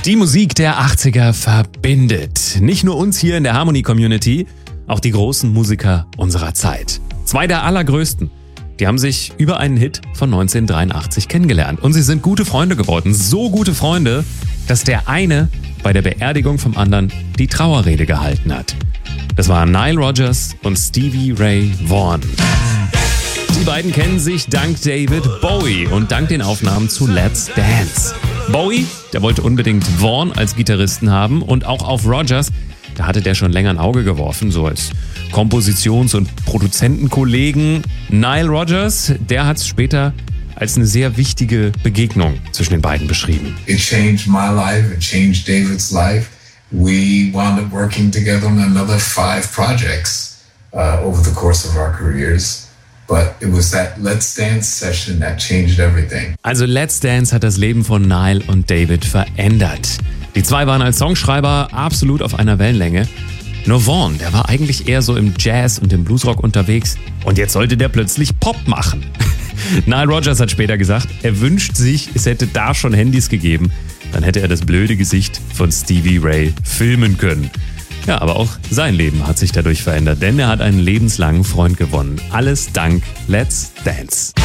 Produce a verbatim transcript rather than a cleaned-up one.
Die Musik der achtziger verbindet. Nicht nur uns hier in der Harmony-Community, auch die großen Musiker unserer Zeit. Zwei der allergrößten. Die haben sich über einen Hit von neunzehnhundertdreiundachtzig kennengelernt. Und sie sind gute Freunde geworden. So gute Freunde, dass der eine bei der Beerdigung vom anderen die Trauerrede gehalten hat. Das waren Nile Rodgers und Stevie Ray Vaughan. Die beiden kennen sich dank David Bowie und dank den Aufnahmen zu Let's Dance. Bowie, der wollte unbedingt Vaughan als Gitarristen haben und auch auf Rodgers, da hatte der schon länger ein Auge geworfen, so als Kompositions- und Produzentenkollegen. Nile Rodgers, der hat es später als eine sehr wichtige Begegnung zwischen den beiden beschrieben. It changed my life, it changed David's life. We wound up working together on another five projects uh, over the course of our careers. But it was that Let's Dance session that changed everything. Also Let's Dance hat das Leben von Nile und David verändert. Die zwei waren als Songschreiber absolut auf einer Wellenlänge. Nur Vaughan, der war eigentlich eher so im Jazz und im Bluesrock unterwegs. Und jetzt sollte der plötzlich Pop machen. Nile Rodgers hat später gesagt, er wünscht sich, es hätte da schon Handys gegeben. Dann hätte er das blöde Gesicht von Stevie Ray filmen können. Ja, aber auch sein Leben hat sich dadurch verändert, denn er hat einen lebenslangen Freund gewonnen. Alles dank Let's Dance.